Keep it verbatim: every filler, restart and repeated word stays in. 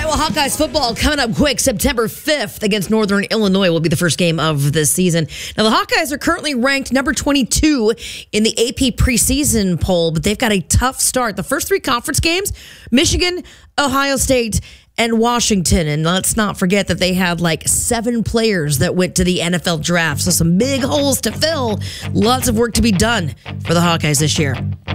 Iowa Hawkeyes football coming up quick. September fifth against Northern Illinois will be the first game of the season. Now, the Hawkeyes are currently ranked number twenty-two in the A P preseason poll, but they've got a tough start. The first three conference games, Michigan, Ohio State, and Washington. And let's not forget that they had like seven players that went to the N F L draft. So some big holes to fill. Lots of work to be done for the Hawkeyes this year.